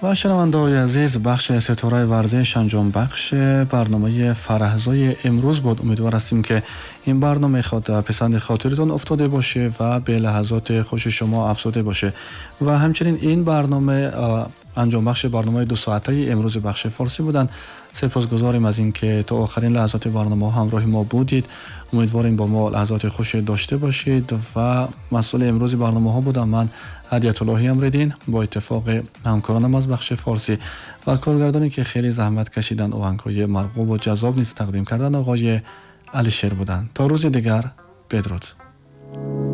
و شنونده‌های عزیز، بخش ستاره ورزش انجام بخش برنامه فرهزای امروز بود. امیدوار هستیم که این برنامه پسند خاطرتون افتاده باشه و به لحظات خوش شما افزوده باشه. و همچنین این برنامه انجام بخش برنامه 2 ساعته امروز بخش فارسی بودن. سپاسگزاریم از اینکه تا آخرین لحظات برنامه همراه ما بودید. امیدواریم با ما لحظات خوش داشته باشید و مسئول امروز برنامه ها بودم من هدیت اللهی امردین با اتفاق همکارانم از بخش فارسی و کارگردانی که خیلی زحمت کشیدن آهنگ‌های مرغوب و جذاب نیز تقدیم کردن آقای علی شیر بودند. تا روز دیگر بدرود.